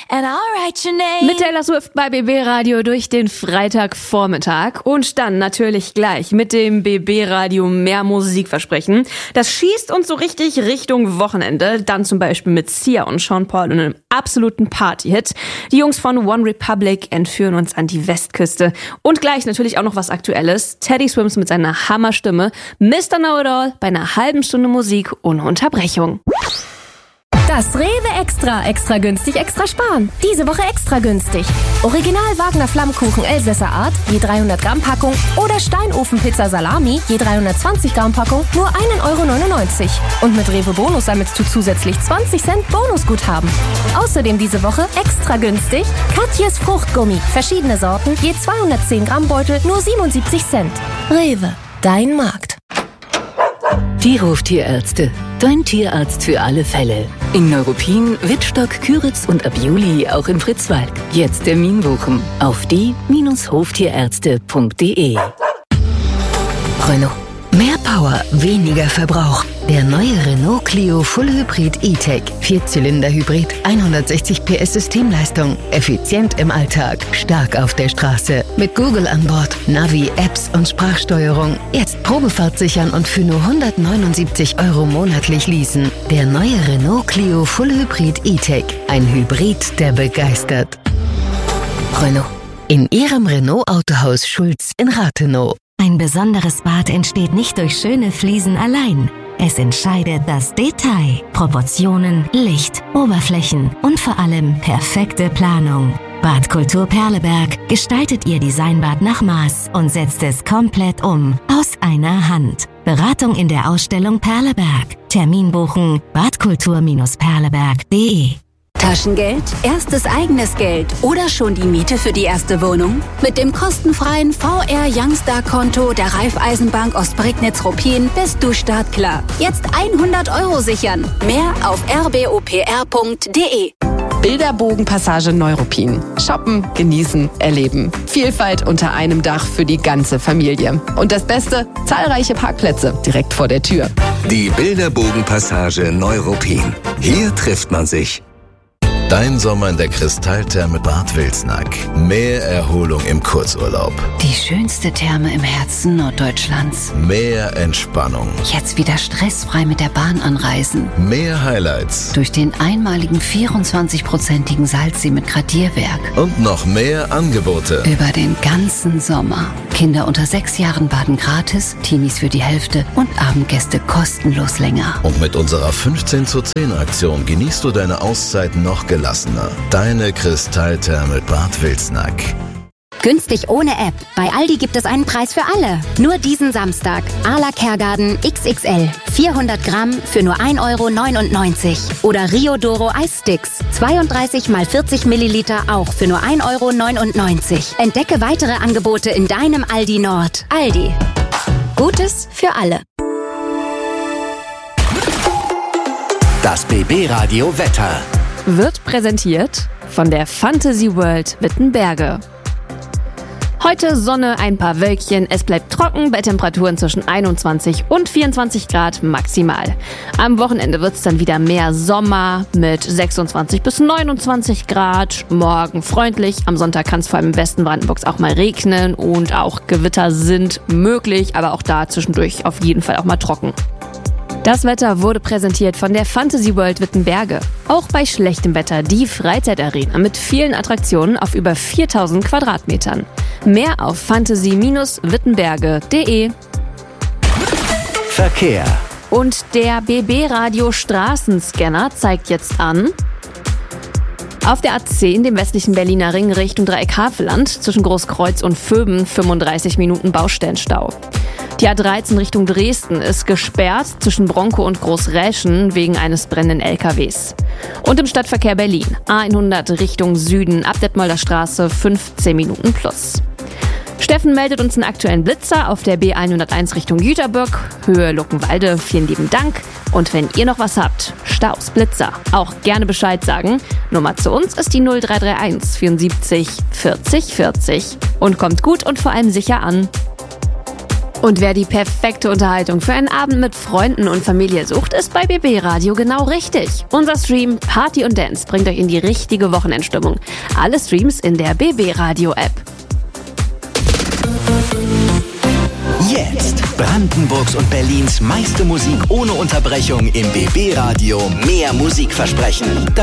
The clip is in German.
and I'll write your name. Mit Taylor Swift bei BB Radio durch den Freitagvormittag und dann natürlich gleich mit dem BB Radio mehr Musikversprechen. Das schießt uns so richtig Richtung Wochenende, dann zum Beispiel mit Sia und Sean Paul und einem absoluten Party-Hit. Die Jungs von One Republic entführen uns an die Westküste und gleich natürlich auch noch was Aktuelles. Teddy Swims mit seiner Hammerstimme, Mr. Know-It-All bei einer halben Stunde Musik ohne Unterbrechung. Das Rewe Extra günstig, extra sparen. Diese Woche extra günstig. Original Wagner Flammkuchen Elsässer Art, je 300 Gramm Packung oder Steinofenpizza Salami, je 320 Gramm Packung, nur 1,99 €. Und mit Rewe Bonus sammelst du zusätzlich 20 Cent Bonusguthaben. Außerdem diese Woche extra günstig Katjes Fruchtgummi, verschiedene Sorten, je 210 Gramm Beutel, nur 77 Cent. Rewe, dein Markt. Die Hoftierärzte. Dein Tierarzt für alle Fälle. In Neuruppin, Wittstock, Küritz und ab Juli auch in Fritzwalk. Jetzt Termin buchen auf die-hoftierärzte.de. Renault. Mehr Power, weniger Verbrauch. Der neue Renault Clio Full Hybrid E-Tech. 4-Zylinder-Hybrid, 160 PS Systemleistung. Effizient im Alltag, stark auf der Straße. Mit Google an Bord, Navi, Apps und Sprachsteuerung. Jetzt Probefahrt sichern und für nur 179 € monatlich leasen. Der neue Renault Clio Full Hybrid E-Tech. Ein Hybrid, der begeistert. Renault. In Ihrem Renault Autohaus Schulz in Rathenow. Ein besonderes Bad entsteht nicht durch schöne Fliesen allein. Es entscheidet das Detail, Proportionen, Licht, Oberflächen und vor allem perfekte Planung. Badkultur Perleberg gestaltet Ihr Designbad nach Maß und setzt es komplett um, aus einer Hand. Beratung in der Ausstellung Perleberg. Termin buchen badkultur-perleberg.de. Taschengeld, erstes eigenes Geld oder schon die Miete für die erste Wohnung? Mit dem kostenfreien VR Youngstar-Konto der Raiffeisenbank Ostprignitz-Ruppin bist du startklar. Jetzt 100 € sichern. Mehr auf rbopr.de. Bilderbogenpassage Neuruppin. Shoppen, genießen, erleben. Vielfalt unter einem Dach für die ganze Familie. Und das Beste, zahlreiche Parkplätze direkt vor der Tür. Die Bilderbogenpassage Neuruppin. Hier trifft man sich. Dein Sommer in der Kristalltherme Bad Wilsnack. Mehr Erholung im Kurzurlaub. Die schönste Therme im Herzen Norddeutschlands. Mehr Entspannung. Jetzt wieder stressfrei mit der Bahn anreisen. Mehr Highlights. Durch den einmaligen 24-prozentigen Salzsee mit Gradierwerk. Und noch mehr Angebote. Über den ganzen Sommer. Kinder unter 6 Jahren baden gratis, Teenies für die Hälfte und Abendgäste kostenlos länger. Und mit unserer 15:10 genießt du deine Auszeit noch gelassener. Deine Kristalltherme Bad Wilsnack. Günstig ohne App. Bei Aldi gibt es einen Preis für alle. Nur diesen Samstag. Arla Kergarten XXL. 400 Gramm für nur 1,99 € Oder Rio Doro Eissticks. 32 x 40 Milliliter auch für nur 1,99 €. Entdecke weitere Angebote in deinem Aldi Nord. Aldi. Gutes für alle. Das BB Radio Wetter. Wird präsentiert von der Fantasy World Wittenberge. Heute Sonne, ein paar Wölkchen, es bleibt trocken bei Temperaturen zwischen 21 und 24 Grad maximal. Am Wochenende wird es dann wieder mehr Sommer mit 26 bis 29 Grad. Morgen freundlich, am Sonntag kann es vor allem im Westen Brandenburgs auch mal regnen und auch Gewitter sind möglich, aber auch da zwischendurch auf jeden Fall auch mal trocken. Das Wetter wurde präsentiert von der Fantasy World Wittenberge. Auch bei schlechtem Wetter die Freizeitarena mit vielen Attraktionen auf über 4000 Quadratmetern. Mehr auf fantasy-wittenberge.de. Verkehr. Und der BB Radio Straßenscanner zeigt jetzt an: auf der A10, dem westlichen Berliner Ring Richtung Dreieck Havelland, zwischen Großkreuz und Vöben 35 Minuten Baustellenstau. Die A13 Richtung Dresden ist gesperrt zwischen Bronkow und Großräschen wegen eines brennenden LKWs. Und im Stadtverkehr Berlin, A100 Richtung Süden, ab Detmolder Straße 15 Minuten plus. Steffen meldet uns einen aktuellen Blitzer auf der B101 Richtung Jüterböck, Höhe Luckenwalde. Vielen lieben Dank. Und wenn ihr noch was habt, Staus, Blitzer, auch gerne Bescheid sagen. Nummer zu uns ist die 0331 74 40 40. Und kommt gut und vor allem sicher an. Und wer die perfekte Unterhaltung für einen Abend mit Freunden und Familie sucht, ist bei BB Radio genau richtig. Unser Stream Party und Dance bringt euch in die richtige Wochenendstimmung. Alle Streams in der BB Radio App. Jetzt Brandenburgs und Berlins meiste Musik ohne Unterbrechung im BB Radio. Mehr Musikversprechen.